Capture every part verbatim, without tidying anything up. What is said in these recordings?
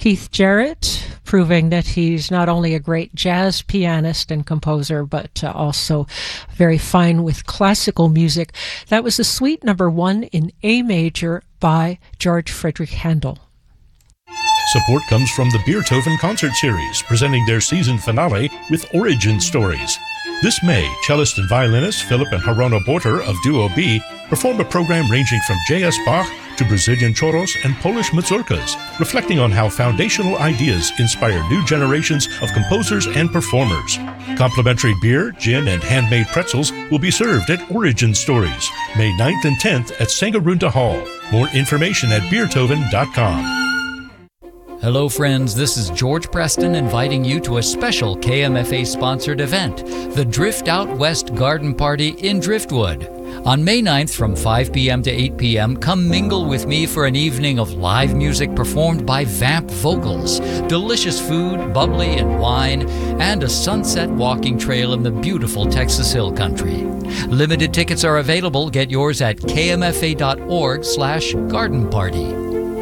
Keith Jarrett, proving that he's not only a great jazz pianist and composer, but uh, also very fine with classical music. That was the Suite Number One in A major by George Frederick Handel. Support comes from the Beethoven Concert Series, presenting their season finale with Origin Stories. This May, cellist and violinist Philip and Harona Borter of Duo B perform a program ranging from J S Bach to Brazilian choros and Polish mazurkas, reflecting on how foundational ideas inspire new generations of composers and performers. Complimentary beer, gin, and handmade pretzels will be served at Origin Stories, May ninth and tenth at Sangarunda Hall. More information at beethoven dot com. Hello friends, this is George Preston inviting you to a special K M F A-sponsored event, the Drift Out West Garden Party in Driftwood. On May ninth from five p.m. to eight p.m., come mingle with me for an evening of live music performed by Vamp Vocals, delicious food, bubbly and wine, and a sunset walking trail in the beautiful Texas Hill Country. Limited tickets are available. Get yours at k m f a dot org slash garden party.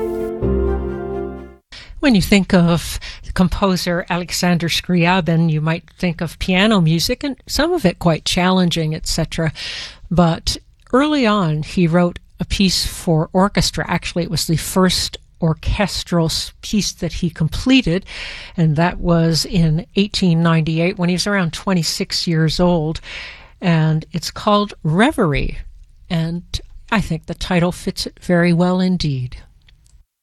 When you think of composer Alexander Scriabin, you might think of piano music, and some of it quite challenging, et cetera. But early on, he wrote a piece for orchestra. Actually, it was the first orchestral piece that he completed, and that was in eighteen ninety-eight when he was around twenty-six years old. And it's called Reverie, and I think the title fits it very well indeed.